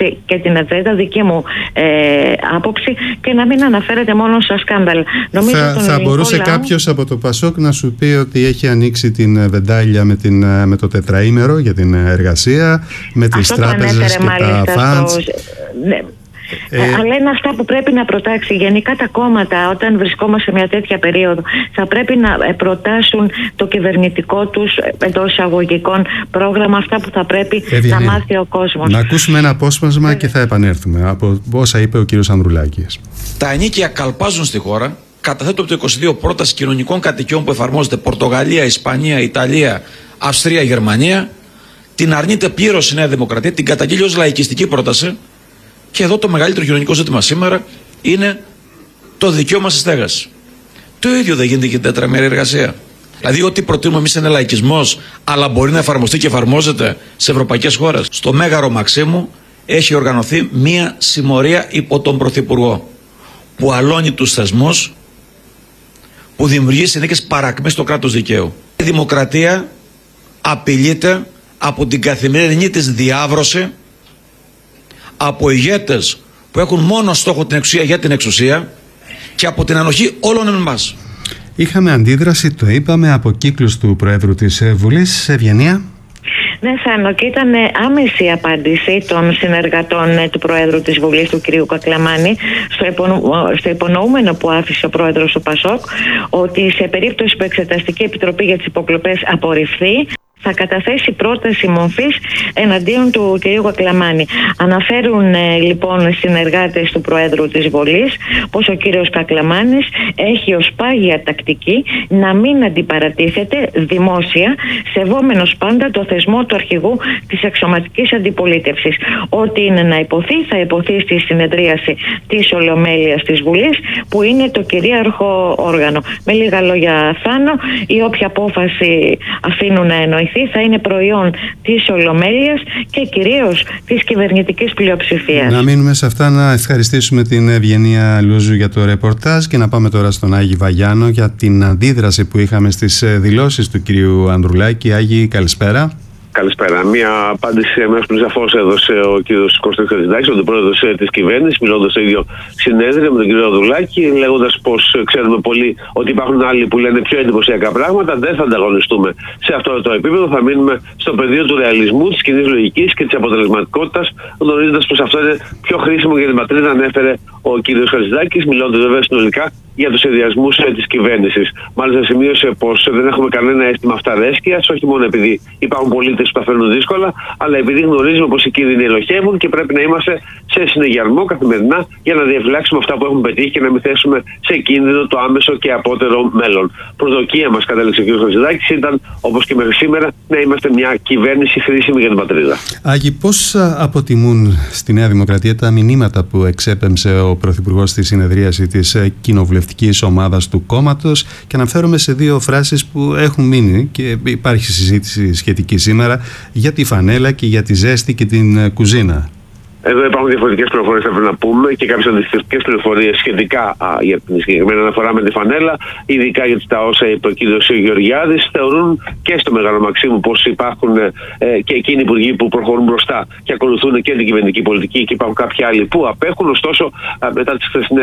άποψη και την ατζέντα, δική μου άποψη, και να μην αναφέρεται μόνο στα σκάνδαλα. Θα μπορούσε κάποιος από το Πασόκ να σου πει ότι έχει ανοίξει την βεντάλια με το τετραήμερο για την εργασία, με τις τράπεζες και τα φαντς. Αλλά είναι αυτά που πρέπει να προτάξει. Γενικά τα κόμματα, όταν βρισκόμαστε σε μια τέτοια περίοδο, θα πρέπει να προτάσουν το κυβερνητικό τους, εντός εισαγωγικών, πρόγραμμα, αυτά που θα πρέπει να μάθει ο κόσμος. Να ακούσουμε ένα απόσπασμα και θα επανέλθουμε από όσα είπε ο κύριος Ανδρουλάκης. Τα ενίκια καλπάζουν στη χώρα. Καταθέτω από το 22 πρόταση κοινωνικών κατοικιών που εφαρμόζεται Πορτογαλία, Ισπανία, Ιταλία, Αυστρία, Γερμανία. Την αρνείται πλήρως η Νέα Δημοκρατία, την καταγγείλει ως λαϊκιστική πρόταση. Και εδώ το μεγαλύτερο κοινωνικό ζήτημα σήμερα είναι το δικαίωμα στη στέγαση. Το ίδιο δεν γίνεται και την τετραμερή εργασία. Δηλαδή, ό,τι προτείνουμε εμείς είναι λαϊκισμός, αλλά μπορεί να εφαρμοστεί και εφαρμόζεται σε ευρωπαϊκές χώρες. Στο Μέγαρο Μαξίμου έχει οργανωθεί μία συμμορία υπό τον Πρωθυπουργό, που αλώνει τους θεσμούς, που δημιουργεί συνθήκες παρακμής στο κράτος δικαίου. Η δημοκρατία απειλείται από την καθημερινή της διάβρωση, από ηγέτες που έχουν μόνο στόχο την εξουσία για την εξουσία και από την ανοχή όλων εμάς. Είχαμε αντίδραση, το είπαμε, από κύκλους του Προέδρου της Βουλής. Ευγενία. Ναι, Θάνο, και ήταν άμεση απάντηση των συνεργατών του Προέδρου της Βουλής, του κ. Κακλαμάνη, στο υπονοούμενο που άφησε ο Πρόεδρος του Πασόκ, ότι σε περίπτωση που η Εξεταστική Επιτροπή για τις Υποκλοπές απορριφθεί, θα καταθέσει πρόταση μορφής εναντίον του κ. Κακλαμάνη. Αναφέρουν λοιπόν συνεργάτες του Προέδρου της Βουλής πως ο κ. Κακλαμάνης έχει ως πάγια τακτική να μην αντιπαρατίθεται δημόσια, σεβόμενος πάντα το θεσμό του αρχηγού της αξιωματικής αντιπολίτευσης. Ό,τι είναι να υποθεί, θα υποθεί στη συνεδρίαση της Ολομέλειας της Βουλής, που είναι το κυρίαρχο όργανο. Με λίγα λόγια, Θάνο, η όποια απόφαση αφήνουν να εννοηθεί θα είναι προϊόν της Ολομέλειας και κυρίως της κυβερνητικής πλειοψηφίας. Να μείνουμε σε αυτά, να ευχαριστήσουμε την Ευγενία Λούζου για το ρεπορτάζ και να πάμε τώρα στον Άγη Βαγιάνο για την αντίδραση που είχαμε στις δηλώσεις του κυρίου Ανδρουλάκη. Άγη, καλησπέρα. Καλησπέρα. Μία απάντηση αμέσως που σαφώς έδωσε ο κ. Κώστας Χατζηδάκης, ο πρόεδρος της κυβέρνησης, μιλώντας στο ίδιο συνέδριο με τον κ. Ανδρουλάκη, λέγοντας πως ξέρουμε πολύ ότι υπάρχουν άλλοι που λένε πιο εντυπωσιακά πράγματα. Δεν θα ανταγωνιστούμε σε αυτό το επίπεδο. Θα μείνουμε στο πεδίο του ρεαλισμού, της κοινής λογικής και της αποτελεσματικότητας, γνωρίζοντας πως αυτό είναι πιο χρήσιμο για την πατρίδα, ανέφερε ο κ. Χατζηδάκης, μιλώντας βέβαια συνολικά για τους σχεδιασμούς της κυβέρνησης. Μάλιστα, σημείωσε πως δεν έχουμε κανένα αίσθημα αυταρέσκειας, όχι μόνο επειδή υπάρχουν πολίτες που τα φέρνουν δύσκολα, αλλά επειδή γνωρίζουμε πως οι κίνδυνοι ελοχεύουν και πρέπει να είμαστε σε συνεγερμό καθημερινά για να διαφυλάξουμε αυτά που έχουμε πετύχει και να μην θέσουμε σε κίνδυνο το άμεσο και απότερο μέλλον. Προσδοκία μας, κατέληξε ο κ. Χατζηδάκης, ήταν, όπως και μέχρι σήμερα, να είμαστε μια κυβέρνηση χρήσιμη για την πατρίδα. Άγη, πώς αποτιμούν στη Νέα Δημοκρατία τα μηνύματα που εξέπεμψε ο Πρωθυπουργός στη συνεδρίαση της κοινοβουλευτικής ομάδας του κόμματος, και αναφέρομαι σε δύο φράσεις που έχουν μείνει και υπάρχει συζήτηση σχετική σήμερα, για τη φανέλα και για τη ζέστη και την κουζίνα? Εδώ υπάρχουν διαφορετικές πληροφορίες, θα πρέπει να πούμε, και κάποιες αντιστοιχικές πληροφορίες σχετικά για την συγκεκριμένη αναφορά με τη φανέλα, ειδικά για τα όσα είπε ο κ. Γεωργιάδης. Θεωρούν και στο Μέγαρο Μαξίμου πως υπάρχουν και εκείνοι υπουργοί που προχωρούν μπροστά και ακολουθούν και την κυβερνητική πολιτική, και υπάρχουν κάποιοι άλλοι που απέχουν. Ωστόσο, μετά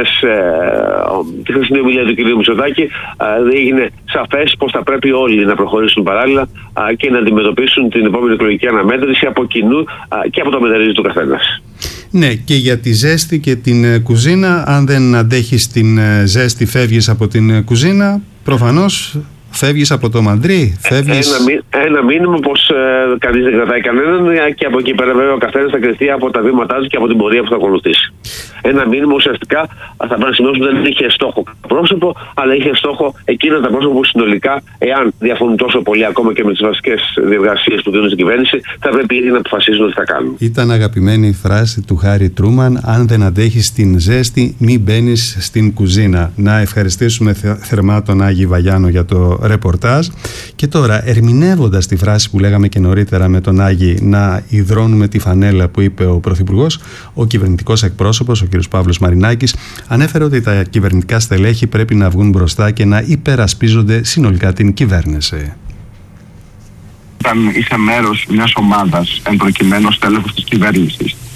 τη χθεσινή ομιλία του κ. Μητσοτάκη, έγινε σαφές πως θα πρέπει όλοι να προχωρήσουν παράλληλα και να αντιμετωπίσουν την επόμενη εκλογική αναμέτρηση από κοινού και από το μετερίζει του καθένας. Ναι, και για τη ζέστη και την κουζίνα, αν δεν αντέχεις την ζέστη, φεύγεις από την κουζίνα, προφανώς φεύγεις από το μαντρί, φεύγεις... Ένα μήνυμα πως κανείς δεν κρατάει κανέναν, και από εκεί πέρα βέβαια ο καθένας θα κριθεί από τα βήματά του και από την πορεία που θα ακολουθήσει. Ένα μήνυμα ουσιαστικά θα πρέπει να σημειώσουμε ότι δεν είχε στόχο πρόσωπο, αλλά είχε στόχο εκείνα τα πρόσωπα που συνολικά, εάν διαφωνούν τόσο πολύ ακόμα και με τις βασικές διεργασίες που δίνουν στην κυβέρνηση, θα πρέπει ήδη να αποφασίζουν τι θα κάνουν. Ήταν αγαπημένη φράση του Χάρη Τρούμαν: αν δεν αντέχεις την ζέστη, μην μπαίνεις στην κουζίνα. Να ευχαριστήσουμε θερμά τον Άγη Βαγιάνο για το ρεπορτάζ. Και τώρα, ερμηνεύοντας τη φράση που λέγαμε και νωρίτερα με τον Άγη, να υδρώνουμε τη φανέλα που είπε ο Πρωθυπουργός, ο κυβερνητικός εκπρόσωπος, ο κ. Παύλος Μαρινάκης, ανέφερε ότι τα κυβερνητικά στελέχη πρέπει να βγουν μπροστά και να υπερασπίζονται συνολικά την κυβέρνηση. Όταν είσαι μέρος μιας ομάδας, εν προκειμένου στέλεχος της κυβέρνησης,